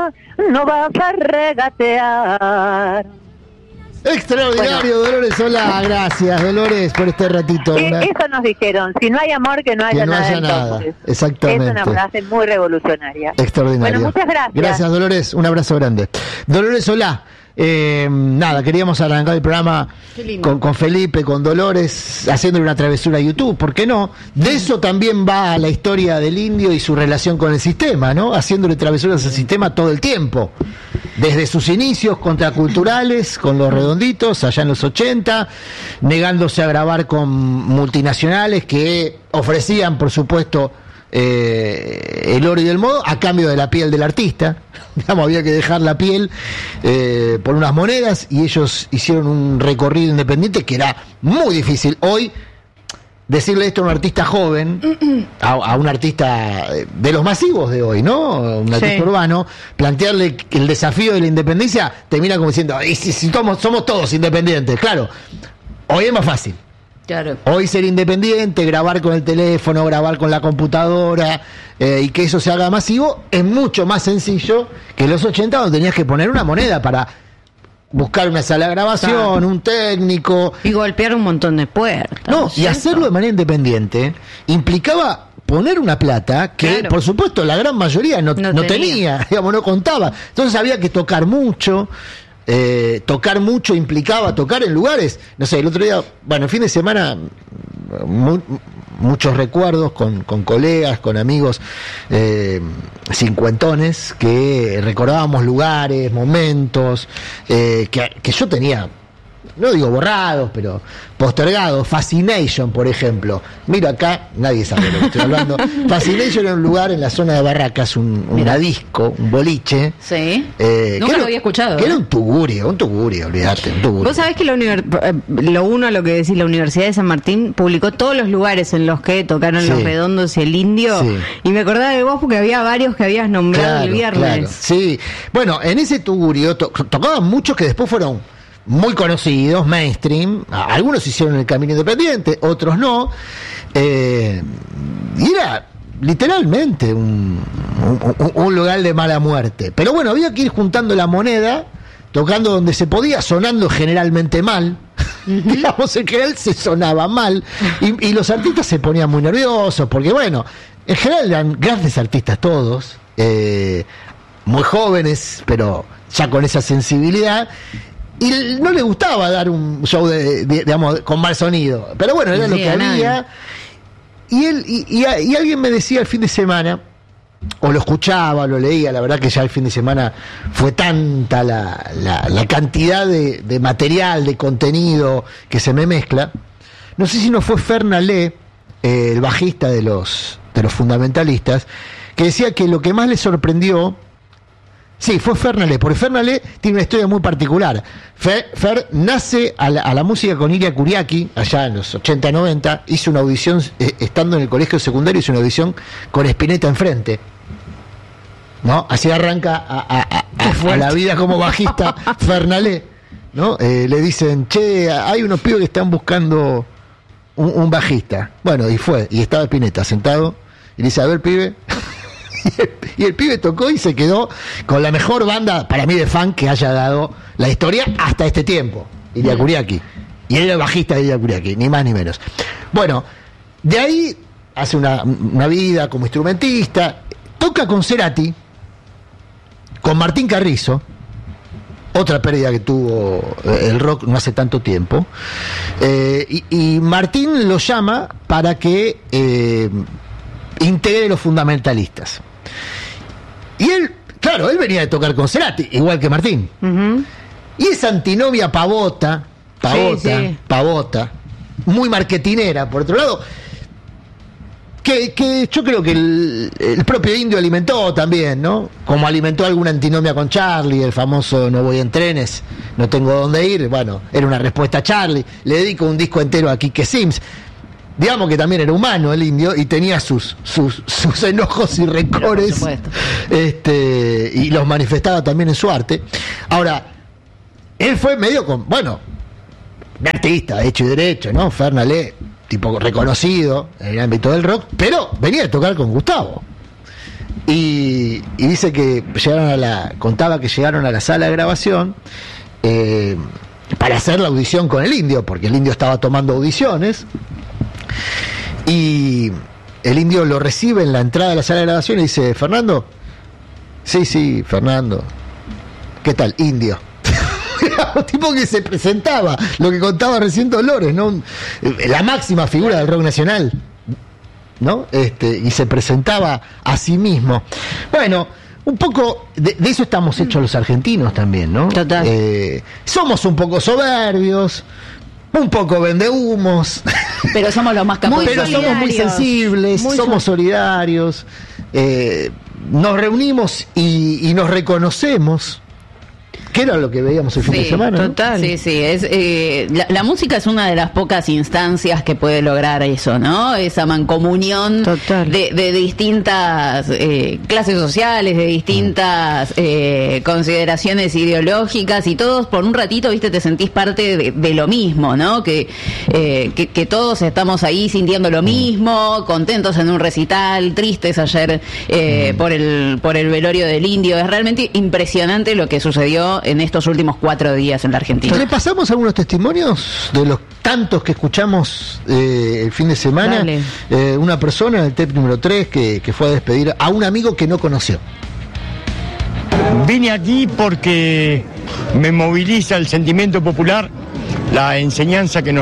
no vas a regatear. Extraordinario, bueno. Dolores Solá, gracias Dolores por este ratito. Eso nos dijeron, si no hay amor, que no haya nada. Exactamente. Es una frase muy revolucionaria. Extraordinario. Bueno, muchas gracias. Gracias Dolores, un abrazo grande. Dolores Solá. Nada, queríamos arrancar el programa con Felipe, con Dolores, haciéndole una travesura a YouTube, ¿por qué no? De eso también va la historia del indio y su relación con el sistema, ¿no? Haciéndole travesuras al sistema todo el tiempo. Desde sus inicios contraculturales, con los Redonditos, allá en los 80, negándose a grabar con multinacionales que ofrecían, por supuesto, el oro y el modo a cambio de la piel del artista. Digamos, había que dejar la piel por unas monedas, y ellos hicieron un recorrido independiente que era muy difícil. Hoy decirle esto a un artista joven, a un artista de los masivos de hoy, ¿no? Un artista urbano, plantearle el desafío de la independencia, te mira como diciendo, ¿y si somos todos independientes? Claro, hoy es más fácil. Claro. Hoy ser independiente, grabar con el teléfono, grabar con la computadora, y que eso se haga masivo, es mucho más sencillo que en los 80, donde tenías que poner una moneda para buscar una sala de grabación, un técnico. Y golpear un montón de puertas. No, y hacerlo de manera independiente implicaba poner una plata que, por supuesto, la gran mayoría no tenía, digamos, no contaba. Entonces había que tocar mucho. Tocar mucho implicaba tocar en lugares, no sé, el otro día, bueno, el fin de semana, muchos recuerdos con colegas, con amigos cincuentones, que recordábamos lugares, momentos que yo tenía, no digo borrados, pero postergados. Fascination, por ejemplo. Mira acá, nadie sabe de lo que estoy hablando. Fascination era un lugar en la zona de Barracas, un disco, un boliche. Sí. Nunca lo había escuchado. Que era un tugurio, olvídate, un tugurio. Vos sabés que lo que decís, la Universidad de San Martín publicó todos los lugares en los que tocaron Los Redondos y el Indio, y me acordaba de vos porque había varios que habías nombrado el viernes. Claro. Sí, bueno, en ese tugurio tocaban muchos que después fueron muy conocidos, mainstream. Algunos hicieron el camino independiente, otros no. Y era literalmente un lugar de mala muerte. Pero bueno, había que ir juntando la moneda, tocando donde se podía, sonando generalmente mal. Digamos, en general se sonaba mal. Y los artistas se ponían muy nerviosos, porque bueno, en general eran grandes artistas todos, muy jóvenes, pero ya con esa sensibilidad. Y no le gustaba dar un show digamos, con mal sonido. Pero bueno, era lo que había. Y alguien me decía el fin de semana, o lo escuchaba, lo leía, la verdad que ya el fin de semana fue tanta la cantidad de material, de contenido que se me mezcla. No sé si no fue Fernalé, el bajista de los fundamentalistas, que decía que lo que más le sorprendió. Sí, fue Fernalé, porque Fernalé tiene una historia muy particular. Fer nace a la música con Ilia Kuriaki, allá en los 80-90, hizo una audición, estando en el colegio secundario, hizo una audición con Spinetta enfrente, ¿no? Así arranca a la vida como bajista Fernalé, ¿no? Le dicen, che, hay unos pibes que están buscando un bajista. Bueno, y estaba Spinetta sentado, y le dice, a ver, pibe... Y el pibe tocó y se quedó con la mejor banda para mí de funk que haya dado la historia hasta este tiempo, Ilia Kuriaki. Y él era el bajista de Ilia Kuriaki, ni más ni menos. Bueno, de ahí hace una vida como instrumentista, toca con Cerati, con Martín Carrizo, otra pérdida que tuvo el rock no hace tanto tiempo, y Martín lo llama para que integre los fundamentalistas. Y él, claro, él venía de tocar con Cerati, igual que Martín. Y esa antinomia pavota, muy marketinera, por otro lado, que yo creo que el propio Indio alimentó también, ¿no? Como alimentó alguna antinomia con Charlie, el famoso "no voy en trenes, no tengo dónde ir". Bueno, era una respuesta a Charlie. Le dedico un disco entero a Quique Sims. Digamos que también era humano el Indio y tenía sus enojos y rencores, y los manifestaba también en su arte. Ahora, él fue medio un artista hecho y derecho, ¿no? Fernalé, tipo reconocido en el ámbito del rock, pero venía a tocar con Gustavo. Y dice que contaba que llegaron a la sala de grabación para hacer la audición con el Indio, porque el Indio estaba tomando audiciones, y el Indio lo recibe en la entrada de la sala de grabación y dice: ¿Fernando? Sí, Fernando. ¿Qué tal? Indio. Era un tipo que se presentaba, lo que contaba recién Dolores, ¿no? La máxima figura del rock nacional, ¿no? Y se presentaba a sí mismo. Bueno, un poco de eso estamos hechos los argentinos también, ¿no? Total. Somos un poco soberbios, un poco vendehumos, pero somos los más capaces. Pero somos muy sensibles, somos solidarios, nos reunimos y nos reconocemos. ¿Qué era lo que veíamos el fin de semana? Total. ¿No? Sí, la música es una de las pocas instancias que puede lograr eso, ¿no? Esa mancomunión de distintas clases sociales, de distintas consideraciones ideológicas, y todos por un ratito, viste, te sentís parte de lo mismo, ¿no? Que todos estamos ahí sintiendo lo mismo, contentos en un recital, tristes ayer por el velorio del Indio. Es realmente impresionante lo que sucedió en estos últimos 4 días en la Argentina. ¿Le pasamos algunos testimonios de los tantos que escuchamos el fin de semana? Una persona en el TEP número 3 que fue a despedir a un amigo que no conoció. Vine aquí porque me moviliza el sentimiento popular, la enseñanza que nos